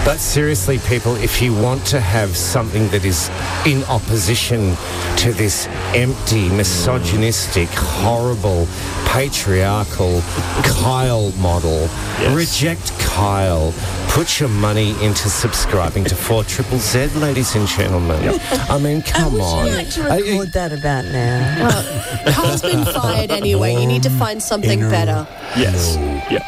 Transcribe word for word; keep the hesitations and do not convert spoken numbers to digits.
But seriously, people, if you want to have something that is in opposition to this empty, misogynistic, horrible, patriarchal Kyle model, Yes. reject Kyle. Put your money into subscribing to four Triple Z, ladies and gentlemen. I mean, come would on. you like to I- record that about now? Carl's been fired anyway. You need to find something better. Yes. Yeah.